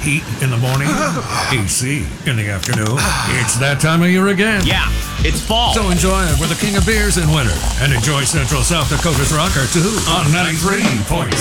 Heat in the morning, AC in the afternoon. It's that time of year again. Yeah, it's fall. So enjoy it with the king of beers in winter and enjoy Central South Dakota's rocker too on 93.7